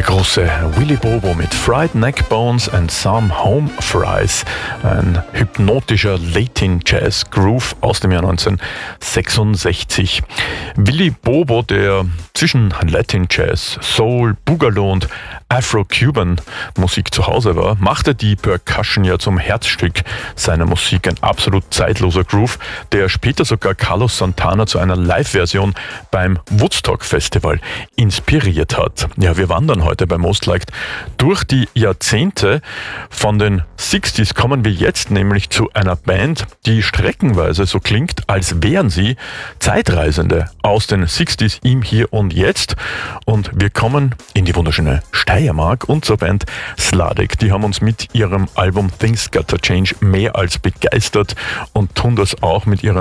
Der große Willy Bobo mit Fried Neck Bones and Some Home Fries. Ein hypnotischer Latin Jazz Groove aus dem Jahr 1966. Willy Bobo, der zwischen Latin Jazz, Soul, Boogaloo und Afro-Cuban Musik zu Hause war, machte die Percussion ja zum Herzstück seiner Musik. Ein absolut zeitloser Groove, der später sogar Carlos Santana zu einer Live-Version beim Woodstock Festival inspiriert hat. Ja, wir wandern heute bei Most Liked durch die Jahrzehnte. Von den 60s kommen wir jetzt nämlich zu einer Band, die streckenweise so klingt, als wären sie Zeitreisende aus den 60s im Hier und Jetzt. Und wir kommen in die wunderschöne Steiermark und zur Band Sladek. Die haben uns mit ihrem Album Things Gotta Change mehr als begeistert und tun das auch mit ihrer